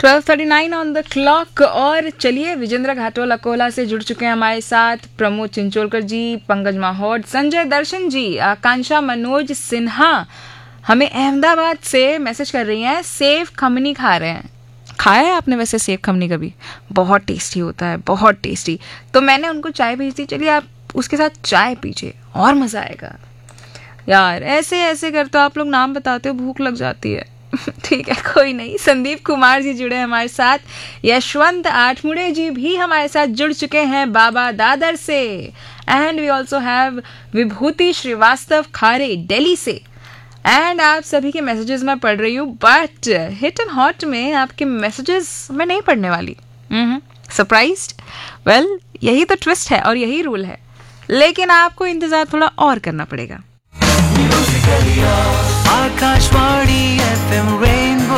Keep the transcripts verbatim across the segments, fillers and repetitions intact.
Twelve thirty nine on the clock. और चलिए, विजेंद्र घाटोल अकोला से जुड़ चुके हैं हमारे साथ। प्रमोद चिंचोलकर जी, पंकज माहौड, संजय दर्शन जी, आकांक्षा मनोज सिन्हा हमें अहमदाबाद से मैसेज कर रही हैं, सेव खमनी खा रहे हैं। खाया है आपने वैसे सेव खमनी कभी? बहुत टेस्टी होता है, बहुत टेस्टी। तो मैंने उनको चाय भेज दी, चलिए आप उसके साथ चाय पीजिए और मज़ा आएगा। यार ऐसे ऐसे कर तो आप लोग नाम बताते हो, भूख लग जाती है। ठीक है, कोई नहीं। संदीप कुमार जी जुड़े हमारे साथ। यशवंत आठमुड़े जी भी हमारे साथ जुड़ चुके हैं बाबा दादर से। एंड वी ऑल्सो हैव विभूति श्रीवास्तव खारे दिल्ली से। एंड आप सभी के मैसेजेस मैं पढ़ रही हूँ, बट हिट एंड हॉट में आपके मैसेजेस मैं नहीं पढ़ने वाली। सरप्राइज्ड? वेल, यही तो ट्विस्ट है और यही रूल है, लेकिन आपको इंतजार थोड़ा और करना पड़ेगा। Akashvani FM rainbow.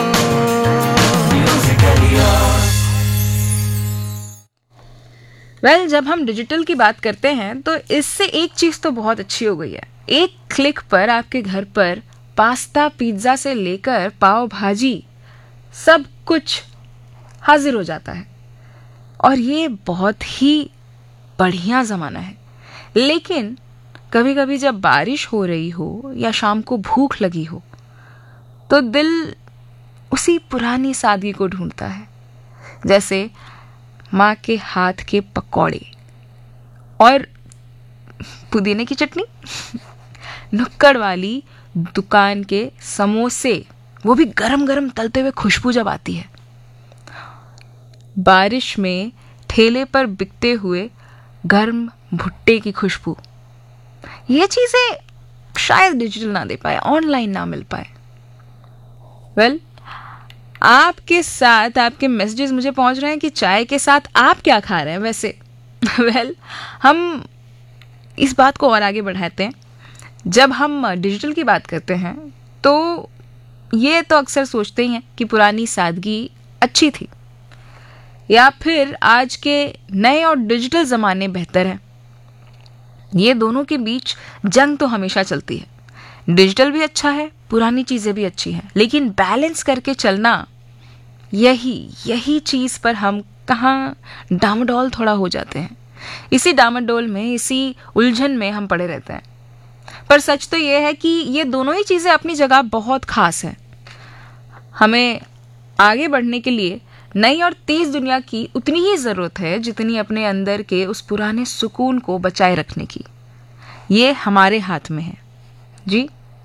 वेल, जब हम डिजिटल की बात करते हैं तो इससे एक चीज तो बहुत अच्छी हो गई है। एक क्लिक पर आपके घर पर पास्ता पिज्जा से लेकर पाव भाजी सब कुछ हाजिर हो जाता है, और ये बहुत ही बढ़िया ज़माना है। लेकिन कभी कभी जब बारिश हो रही हो या शाम को भूख लगी हो तो दिल उसी पुरानी सादगी को ढूंढता है, जैसे माँ के हाथ के पकौड़े और पुदीने की चटनी, नुक्कड़ वाली दुकान के समोसे, वो भी गरम गरम तलते हुए खुशबू जब आती है, बारिश में ठेले पर बिकते हुए गर्म भुट्टे की खुशबू। ये चीजें शायद डिजिटल ना दे पाए, ऑनलाइन ना मिल पाए। वेल well, आपके साथ आपके मैसेजेस मुझे पहुंच रहे हैं कि चाय के साथ आप क्या खा रहे हैं वैसे। वेल well, हम इस बात को और आगे बढ़ाते हैं। जब हम डिजिटल की बात करते हैं तो ये तो अक्सर सोचते ही हैं कि पुरानी सादगी अच्छी थी, या फिर आज के नए और डिजिटल ज़माने बेहतर हैं। ये दोनों के बीच जंग तो हमेशा चलती है। डिजिटल भी अच्छा है, पुरानी चीज़ें भी अच्छी हैं, लेकिन बैलेंस करके चलना, यही यही चीज़ पर हम कहाँ डामाडोल थोड़ा हो जाते हैं। इसी डामाडोल में, इसी उलझन में हम पड़े रहते हैं। पर सच तो ये है कि ये दोनों ही चीज़ें अपनी जगह बहुत खास हैं। हमें आगे बढ़ने के लिए नई और तेज दुनिया की उतनी ही ज़रूरत है जितनी अपने अंदर के उस पुराने सुकून को बचाए रखने की। ये हमारे हाथ में है जी।